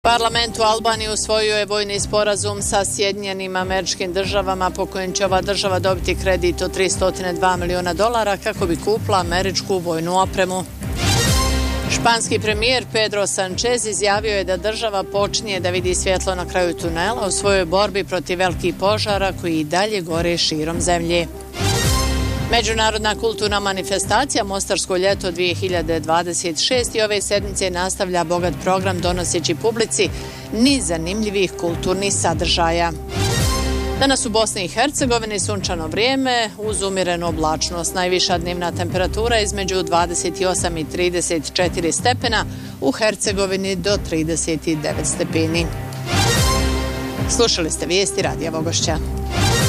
Parlament u Albaniji usvojio je vojni sporazum sa Sjedinjenim Američkim Državama po kojem će ova država dobiti kredit od $302 miliona kako bi kupila američku vojnu opremu. Španski premijer Pedro Sanchez izjavio je da država počinje da vidi svjetlo na kraju tunela u svojoj borbi protiv velikih požara koji i dalje gore širom zemlje. Međunarodna kulturna manifestacija Mostarsko ljeto 2026 i ove sedmice nastavlja bogat program donoseći publici niz zanimljivih kulturnih sadržaja. Danas u Bosni i Hercegovini sunčano vrijeme uz umjerenu oblačnost. Najviša dnevna temperatura između 28 i 34 stepena, u Hercegovini do 39 stepeni. Slušali ste vijesti Radija Vogošća.